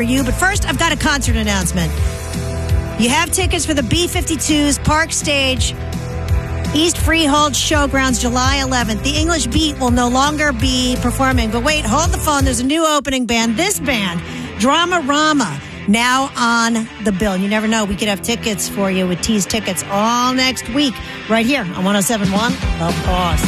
you. But first, I've got a concert announcement. You have tickets for the B-52's Park Stage East Freehold Showgrounds, July 11th. The English Beat will no longer be performing. But wait, hold the phone. There's a new opening band. This band, Dramarama, now on the bill. You never know. We could have tickets for you with Tease Tickets all next week right here on 107.1 The Boss.